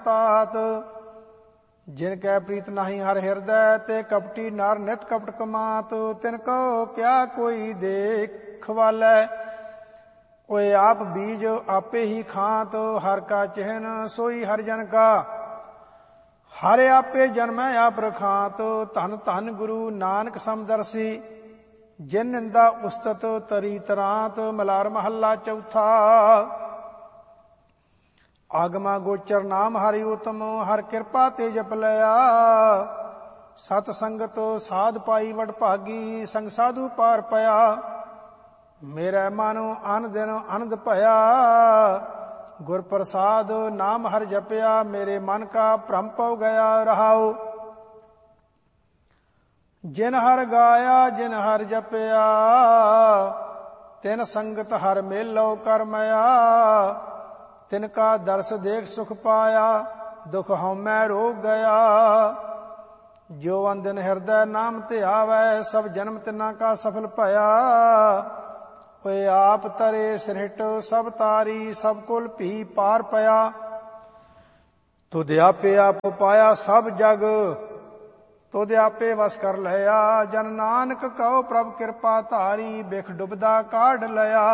तात। जिन कै प्रीत नाही हर हृदय, ते कपटी नर नित कपट कमात। तिनको क्या कोई देख वालै, कोई आप बीज आपे ही खात। हर का चिन्ह सोई हर जन का, हर आपे जन्मै आप रखात। धन धन गुरु नानक समदर्शी, जिन निंदा उस्तत तरी तरात। मलार महला चौथा। आगमा गोचर नाम हरि उत्तम, हर कृपा ते जप लया। सत संगत साध पाई वड भागी, संग साधु पार पया। मेरे मानो अन दिन आनंद भया, गुर प्रसाद नाम हर जपया। मेरे मन का भ्रम पव गया रहाओ। जिन हर गाया जिन हर जपया, तिन संगत हर मेलो करमया। तिनका दर्श देख सुख पाया, दुख हउमै रोग गया। जो अंदिन हृदय नाम ते आवै, सब जन्म तिना का सफल भया। ओए आप तरे सिरहिट सब तारी, सब कुल भी पार पया। तुध आपे आप पाया सब जग, तुध आपे वस कर लया। जन नानक कहो प्रभ कृपा धारी, बिख डुबदा काढ़ लया।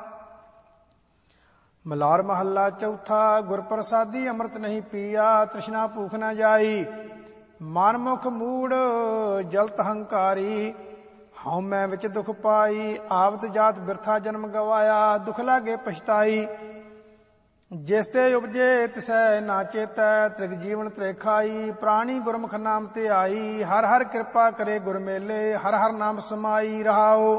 मलार महला चौथा। गुर प्रसादी अमृत नहीं पिया, तृष्णा भूख न जाई। मनमुख मूड जलत हंकारी, हउमै विच दुख पाई। आवत जात बिरथा जन्म गवाया, दुख लागे पछताई। जिस ते उपजे तिसै ना चेतै, त्रिग जीवन त्रेखाई। प्राणी गुरमुख नाम ते आई, हर हर कृपा करे गुर मेले। हर हर नाम समाई रहाओ।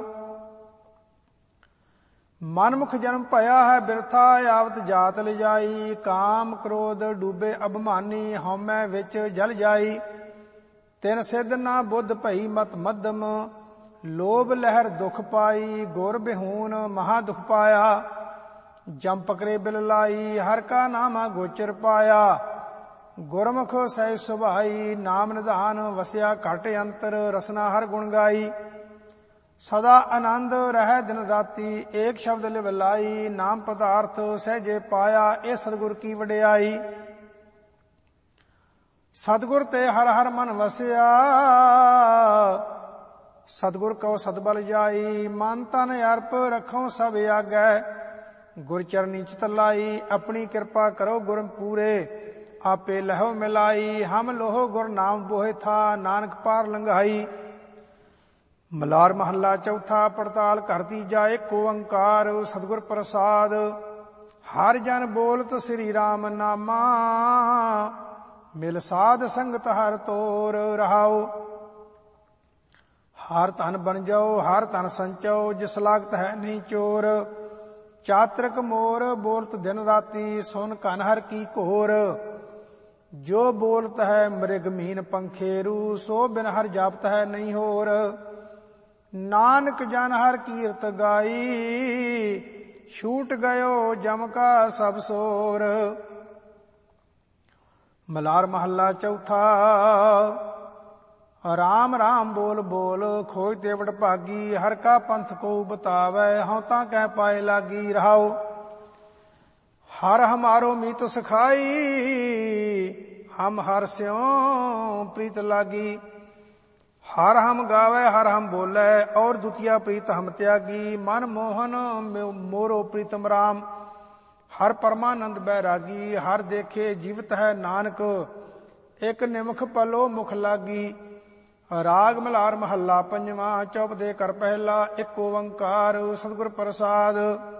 मनमुख जन्म भया है बिरथा, आवत जात लिजाई। काम क्रोध डूबे अभिमानी, हउमै विच जल जाई। तिन सिद्ध ना बुद्ध भई मत मध्यम, लोभ लहर दुख पाई। गुर बिहून महा दुख पाया, जम पकड़े बिल लाई। हर का नामा गोचर पाया, गुरमुख सह सुभाई। नाम निधान वस्या घट अंतर, रसना हर गुण गाई। सदा आनंद रह दिन राती, एक शब्द लिव लाई। नाम पदार्थ सहजे पाया, ए सतगुर की वडियाई। सतगुर ते हर हर मन वसिया, सतगुर को सतबल जाई। मन तन अर्प रखो सब आगै, गुर चरनी चित लाई। अपनी कृपा करो गुर पूरे, आपे लहो मिलाई। हम लोहो गुर नाम बोहे था, नानक पार लंघाई। मलार महला चौथा। पड़ताल कर तीजा एक ओंकार, सतगुर प्रसाद। हर जन बोलत श्री राम नामा, मिल साध संगत हर तोर रहाओ। हर धन बन जाओ हर धन संचो, जिस लागत है नहीं चोर। चातरक मोर बोलत दिन राती, सुन कन हर की घोर। जो बोलत है मृग मीन पंखेरू, सो बिन हर जापत है नहीं होर। नानक जन हर कीरत गाई, छूट गयो जम का सब सोर। मलार महला चौथा। राम राम बोल बोल, खोज देवड़ भागी। हर का पंथ को बतावै, हਉ तां कह पाए लागी रहाओ। हर हमारो मीत सखाई, हम हर स्यों प्रीत लागी। हर हम गावे हर हम बोले, और दुतिया प्रीत हम त्यागी। मन मोहन मोरो प्रीतम राम, हर परमानंद बैरागी। हर देखे जीवित है नानक, एक निमुख पलो मुख लागी। राग मलार महला पंजवा। चौपदे कर पहला। एक ओंकार सतगुर प्रसाद।